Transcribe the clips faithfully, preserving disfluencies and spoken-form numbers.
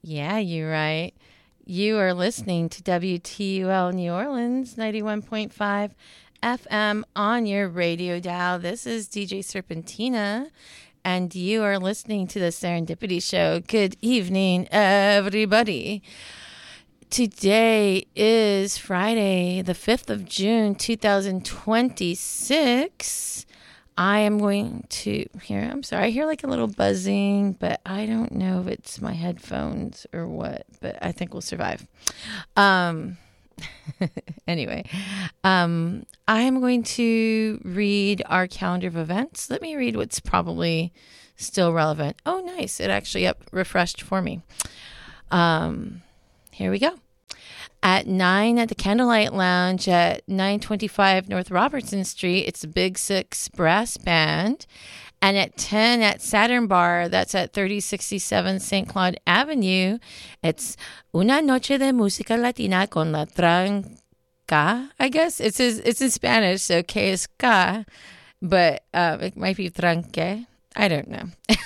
Yeah, you're right. You are listening to W T U L New Orleans, ninety-one point five F M on your radio dial. This is D J Serpentina, and you are listening to the Serendipity Show. Good evening, everybody. Today is Friday, the fifth of June, two thousand twenty-six. I am going to hear, I'm sorry, I hear like a little buzzing, but I don't know if it's my headphones or what, but I think we'll survive. Um, anyway, um, I am going to read our calendar of events. Let me read what's probably still relevant. Oh, nice. It actually up refreshed for me. Um, here we go. At nine at the Candlelight Lounge at nine twenty-five North Robertson Street, it's a Big Six Brass Band. And at ten at Saturn Bar, that's at thirty sixty-seven Saint Claude Avenue, it's Una Noche de Música Latina con la Tranca, I guess. It's, it's in Spanish, so que es ca, but uh, it might be tranque. I don't know.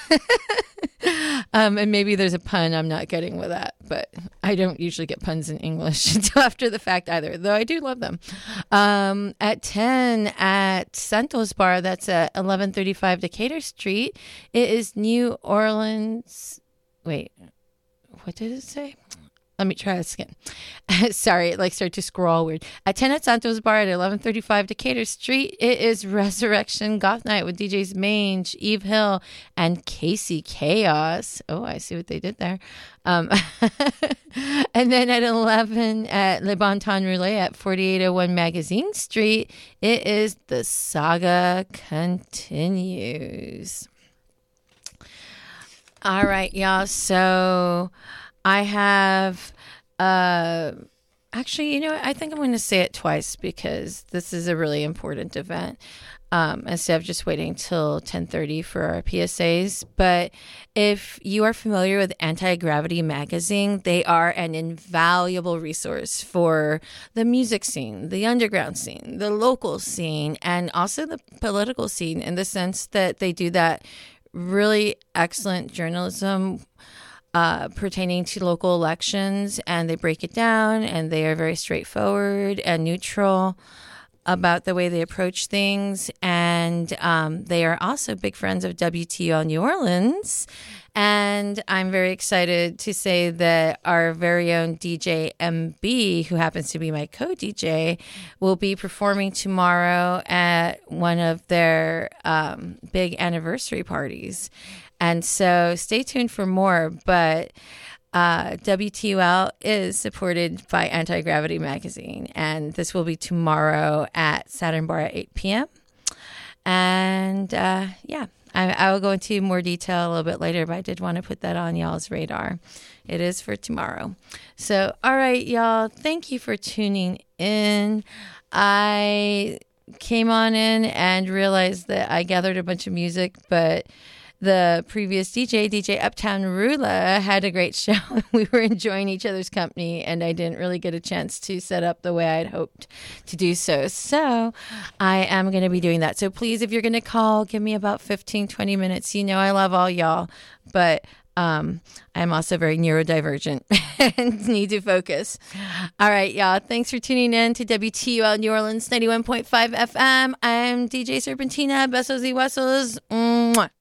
um, and maybe there's a pun I'm not getting with that, but I don't usually get puns in English until after the fact either, though I do love them. Um, at ten at Santos Bar, that's at eleven thirty-five Decatur Street. It is New Orleans. Wait, what did it say? Let me try this again. Sorry, it like started to scroll weird. At ten at Santos Bar at eleven thirty-five Decatur Street, it is Resurrection Goth Night with D Js Mange, Eve Hill, and Casey Chaos. Oh, I see what they did there. Um, and then at eleven at Le Bon Temps Roulette at forty-eight oh one Magazine Street, it is The Saga Continues. All right, y'all. So I have, uh, actually, you know, I think I'm going to say it twice because this is a really important event. Um, instead of just waiting till ten thirty for our P S As. But if you are familiar with Anti-Gravity Magazine, they are an invaluable resource for the music scene, the underground scene, the local scene, and also the political scene, in the sense that they do that really excellent journalism Uh, pertaining to local elections, and they break it down, and they are very straightforward and neutral about the way they approach things. And um, they are also big friends of W T U L New Orleans. And I'm very excited to say that our very own D J M B, who happens to be my co-D J, will be performing tomorrow at one of their um, big anniversary parties. And so stay tuned for more, but uh, W T U L is supported by Anti-Gravity Magazine, and this will be tomorrow at Saturn Bar at eight p.m. And uh, yeah, I, I will go into more detail a little bit later, but I did want to put that on y'all's radar. It is for tomorrow. So, all right, y'all, thank you for tuning in. I came on in and realized that I gathered a bunch of music, but the previous D J, D J Uptown Rula, had a great show. We were enjoying each other's company, and I didn't really get a chance to set up the way I'd hoped to do so. So I am going to be doing that. So please, if you're going to call, give me about fifteen, twenty minutes. You know I love all y'all, but um, I'm also very neurodivergent and need to focus. All right, y'all. Thanks for tuning in to W T U L New Orleans ninety-one point five F M. I'm D J Serpentina. Besos y huesos. Mwah.